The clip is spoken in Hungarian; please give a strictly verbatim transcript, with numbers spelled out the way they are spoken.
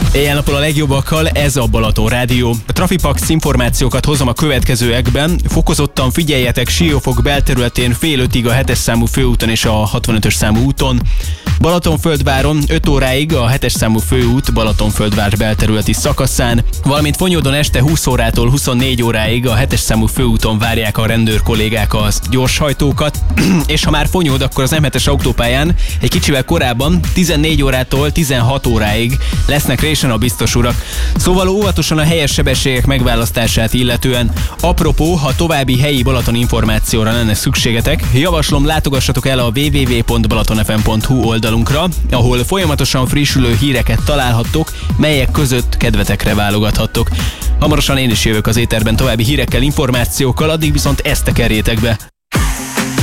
Éjjel-nappal a legjobbakkal, ez a Balaton Rádió. A Trafipax információkat hozom a következőekben. Fokozottan figyeljetek Siófok belterületén fél ötig a hetes számú főúton és a hatvanötös számú úton. Balatonföldváron öt óráig a hetes számú főút Balatonföldvár belterületi szakaszán, valamint Fonyódon este húsz órától huszonnégy óráig a hetes számú főúton várják a rendőr kollégák a gyorshajtókat, és ha már Fonyód, akkor az M hetes autópályán egy kicsivel korábban tizennégy órától tizenhat óráig lesznek résen a biztos urak. Szóval óvatosan a helyes sebességek megválasztását illetően. Apropó, ha további helyi Balaton információra lenne szükségetek, javaslom, látogassatok el a double-u double-u double-u pont balaton f m pont h u oldalunkra, ahol folyamatosan frissülő híreket találhattok, melyek között kedvetekre válogathattok. Hamarosan én is jövök az éterben további hírekkel, információkkal, addig viszont ezt tekerjétek be.